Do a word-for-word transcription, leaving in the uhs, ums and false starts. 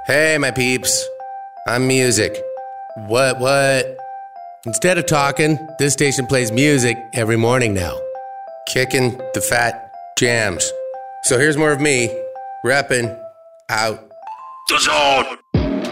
Hey, my peeps. I'm music. What, what? Instead of talking, this station plays music every morning now. Kicking the fat jams. So here's more of me, repping out. The Zone!